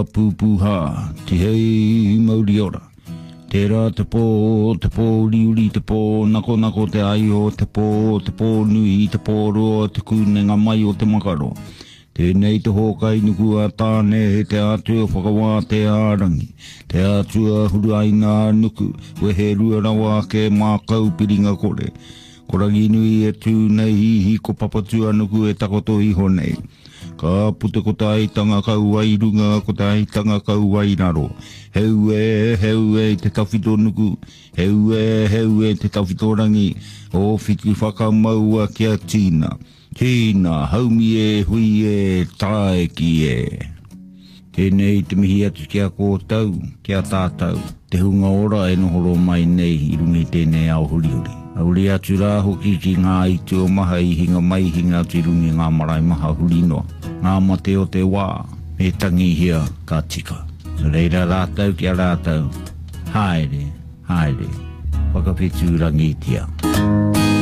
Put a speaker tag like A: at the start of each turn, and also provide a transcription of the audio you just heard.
A: pupuha, te hei mauri ora. Te rā te pō liuri, te pō nako te aio, te pō nui, te pō roa, te kūnenga mai o te makaro. Tēnei te hōkai nuku a tāne he te atua whakawā te ārangi. Te atua huru aina nuku, we he rua rawa ke mākau piringa kore. Korangi nui e tū nei hihi ko papatua nuku e takoto iho nei. Ka pute ko tai tanga kau ai runga, ko tai tanga kau ai naro. Heu e te tawhito nuku, heu e te tawhito rangi, o whiti whakamaua kia tīna. Tīna, haumi e, hui e, tae ki e. Tēnei te mihi atu kia kōtau, kia tātau. Te hunga ora e nohoro mai nei I rungi tēnei au huri. Auri atu rā hoki ki ngā iti o maha I hinga mai hinga atu I rungi ngā marae maha huri noa. Ngā mate o te wā, me tangi hia ka tika. Reira rātau kia rātau. Haere, whakawhitu rangi tia.